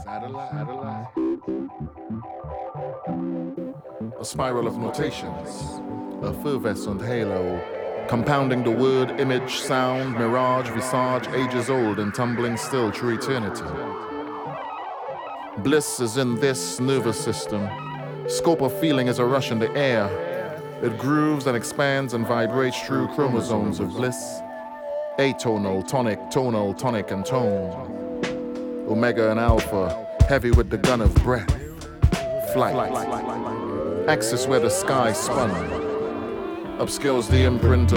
A spiral of notations, a furves und halo, compounding the word, image, sound, mirage, visage, ages old and tumbling still through eternity. Bliss is in this nervous system. Scope of feeling is a rush in the air. It grooves and expands and vibrates through chromosomes of bliss. Atonal, tonic, and tone. Omega and alpha, heavy with the gun of breath. Flight. Axis where the sky spun. Upscales the imprint